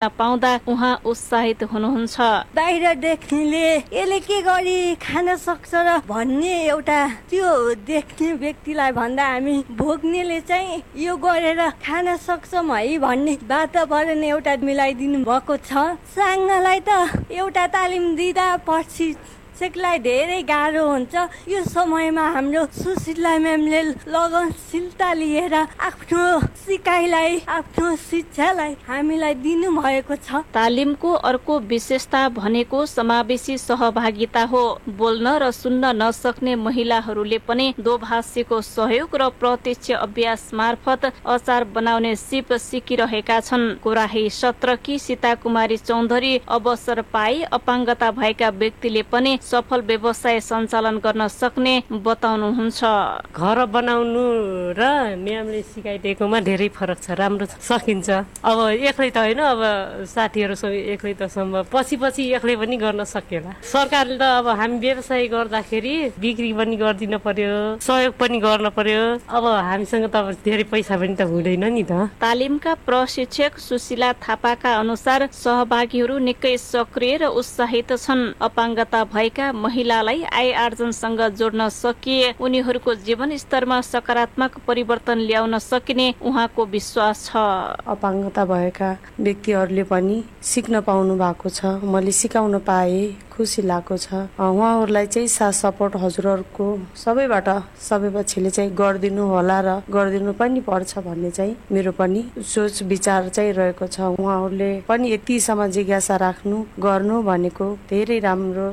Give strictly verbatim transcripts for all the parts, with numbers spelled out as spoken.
देख्न पाउँदा उहाँ उत्साहित हुनुहुन्छ। बाहिर देख्नेले यसले के गरी खान सक्छ र भन्ने एउटा त्यो देख्ने व्यक्तिलाई भन्दा हामी भोग्नेले चाहिँ यो गरेर खान सक्छौँ है भन्ने वातावरण एउटा मिलाइदिनु भएको छ। साङ्गालाई त एउटा तालिम दिँदा पछि सिक्नलाई धेरै गाह्रो हुन्छ। यो समयमा हाम्रो सुशीला म्यामले लगनशीलता लिएर आफ्नो सिकाइलाई आफ्नो शिक्षालाई हामीलाई दिनुभएको छ। तालिमको अर्को विशेषता भनेको समावेशी सहभागिता हो। बोल्न र सुन्न नसक्ने महिलाहरूले पनि दोभाषीको सहयोग र प्रत्यक्ष अभ्यास मार्फत अचार बनाउने सिप सिकिरहेका छन्। कोराही सत्रकी सीता कुमारी चौधरी अवसर पाई अपाङ्गता भएका व्यक्तिले पनि सफल व्यवसाय सञ्चालन गर्न सक्ने बताउनुहुन्छ। घर बनाउनु र म्यामले सिकाइदिएकोमा धेरै फरक छ, राम्रो सकिन्छ। अब एक्लै त होइन, अब साथीहरूसँग एक्लै त सम्भव, पछि पछि एक्लै पनि गर्न सकिएला। सरकारले त अब हामी व्यवसाय गर्दाखेरि बिक्री पनि गरिदिन पर्यो, सहयोग पनि गर्न पर्यो। अब हामीसँग त अब धेरै पैसा पनि त हुँदैन नि त। तालिमका प्रशिक्षक सुशीला थापाका अनुसार सहभागीहरू निकै सक्रिय र उत्साहित छन्। अपाङ्गता भएका महिलालाई आय आर्जनसँग जोड्न सकिए उनीहरूको जीवन स्तरमा सकारात्मक परिवर्तन ल्याउन सकिने उहाँको विश्वास छ। अपाङ्गता भएका व्यक्तिहरूले पनि सिक्न पाउनु भएको छ, मैले सिकाउन पाएँ, खुसी लागेको छ। उहाँहरूलाई चाहिँ साथ सपोर्ट हजुरहरूको सबैबाट सबै पक्षले चाहिँ गरिदिनु होला र गरिदिनु पनि पर्छ भन्ने चाहिँ मेरो पनि सोच विचार चाहिँ रहेको छ। उहाँहरूले पनि यतिसम्म जिज्ञासा राख्नु गर्नु भनेको धेरै राम्रो।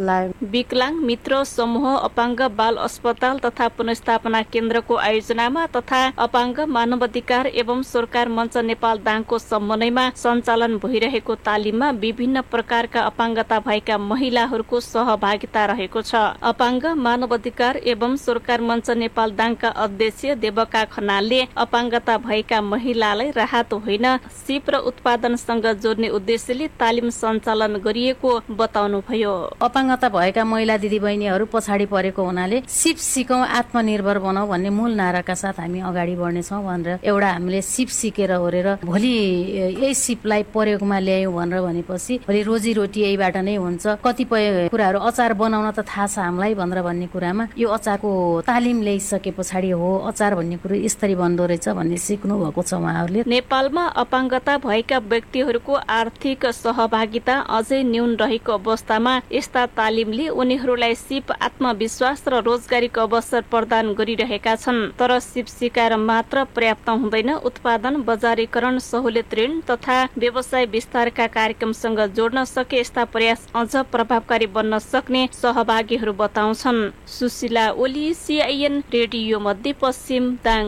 विकलाङ मित्र समूह अपाङ्ग बाल अस्पताल तथा पुनर्स्थापना केन्द्रको आयोजनामा तथा अपाङ्ग मानवाधिकार एवं सरकार मञ्च नेपाल दाङको समन्वयमा सञ्चालन भइरहेको तालिममा विभिन्न प्रकारका अपाङ्गता भएका महिलाहरूको सहभागिता रहेको छ। अपाङ्ग मानवाधिकार एवं सरकार मञ्च नेपाल दाङका अध्यक्ष देवका खनालले अपाङ्गता भएका महिलालाई राहत होइन सिप र उत्पादनसँग जोड्ने उद्देश्यले तालिम सञ्चालन गरिएको बताउनुभयो। अपाङ्गता भएका महिला दिदीबहिनीहरू पछाडि परेको हुनाले सिप सिकौँ आत्मनिर्भर बनाऊ भन्ने मूल नाराका साथ हामी अगाडि बढ्नेछौँ भनेर एउटा हामीले सिप सिकेर ओरेर भोलि यही सिपलाई प्रयोगमा ल्यायौँ भनेर भनेपछि भोलि रोजीरोटी यहीबाट नै हुन्छ। कतिपय कुराहरू अचार बनाउन त थाहा छ हामीलाई भनेर भन्ने कुरामा यो अचारको तालिम ल्याइसके पछाडि हो अचार भन्ने कुरो यसरी बन्दो रहेछ भन्ने सिक्नु भएको छ उहाँहरूले। नेपालमा अपाङ्गता भएका व्यक्तिहरूको आर्थिक सहभागिता अझै न्यून रहेको अवस्थामा यस्ता तालिमले उनीहरूलाई सिप आत्मविश्वास र रोजगारीको अवसर प्रदान गरिरहेका छन्। तर सिप सिकाएर मात्र पर्याप्त हुँदैन। उत्पादन बजारीकरण सहुलियत ऋण तथा व्यवसाय विस्तारका कार्यक्रमसँग जोड्न सके यस्ता प्रयास अझ प्रभावकारी बन्न सक्ने सहभागीहरू बताउँछन्। सुशीला ओली, सीआईएन रेडियो मध्यपश्चिम दाङ।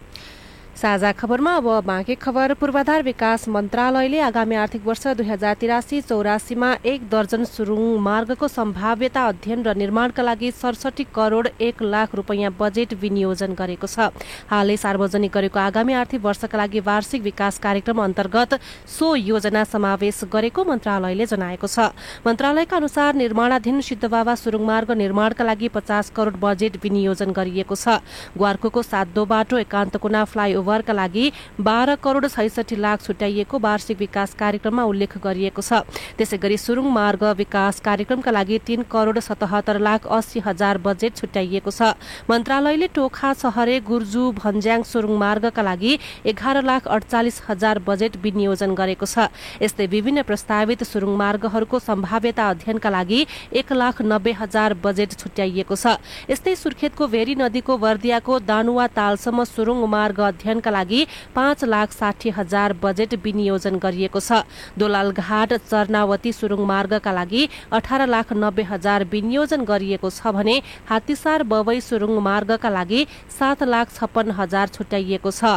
साझा खबरमा अब बाँकी खबर। पूर्वाधार विकास मन्त्रालयले आगामी आर्थिक वर्ष दुई हजार तिरासी चौरासीमा एक दर्जन सुरुङ मार्गको सम्भाव्यता अध्ययन र निर्माणका लागि सडसठी करोड एक लाख रुपियाँ बजेट विनियोजन गरेको छ। हालै सार्वजनिक गरेको आगामी आर्थिक वर्षका लागि वार्षिक विकास कार्यक्रम अन्तर्गत सो योजना समावेश गरेको मन्त्रालयले जनाएको छ। मन्त्रालयका अनुसार निर्माणाधीन सिद्धबाबा सुरुङ मार्ग निर्माणका लागि पचास करोड बजेट विनियोजन गरिएको छ। ग्वार्कोको सातो बाटो एकान्तकुना फ्लाइओभर का लागि बाह्र करोड छैसठी लाख छुट्याइएको वार्षिक विकास कार्यक्रममा उल्लेख गरिएको छ। त्यसै गरी सुरुङ मार्ग विकास कार्यक्रमका लागि तीन करोड सतहत्तर लाख अस्सी हजार बजेट छुट्याइएको छ। मन्त्रालयले टोखा सहरे गुर्जु भन्ज्याङ सुरुङ मार्गका लागि एघार लाख अडचालिस हजार बजेट विनियोजन गरेको छ। यस्तै विभिन्न प्रस्तावित सुरुङ मार्गहरूको सम्भाव्यता अध्ययनका लागि एक लाख नब्बे हजार बजेट छुट्याइएको छ। यस्तै सुर्खेतको भेरी नदीको वर्दियाको दानुवा तालसम्म सुरुङ मार्ग अध्ययन का लागि पाँच लाख साठी हजार बजेट विनियोजन गरिएको छ। दोलालघाट चर्नावती सुरुङ मार्गका लागि अठार लाख नब्बे हजार विनियोजन गरिएको छ भने हात्तीसार बवै सुरुङ मार्गका लागि सात लाख छप्पन्न हजार छुट्याइएको छ।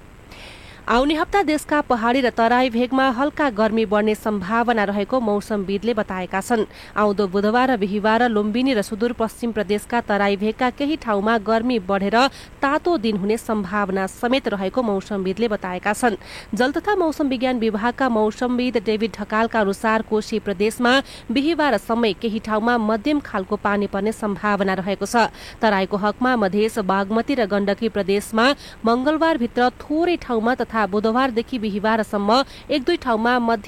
आउने हप्ता देशका पहाडी र तराई भेगमा हल्का गर्मी बढ्ने सम्भावना रहेको मौसमविदले बताएका छन्। आउँदो बुधबार र बिहिबार लुम्बिनी र सुदूरपश्चिम प्रदेशका तराई भेगका केही ठाउँमा गर्मी बढेर तातो दिन हुने सम्भावना समेत रहेको मौसमविदले बताएका छन्। जल तथा मौसम विज्ञान विभागका मौसमविद डेभिड ढकालका अनुसार कोशी प्रदेशमा बिहिबारसम्मै केही ठाउँमा मध्यम खालको पानी पर्ने सम्भावना रहेको छ। तराईको हकमा मधेस बागमती र गण्डकी प्रदेशमा मंगलबारभित्र थोरै ठाउँमा तथा बुधबारदेखि बिहिबारसम्म एक दुई ठाउँमा मध्य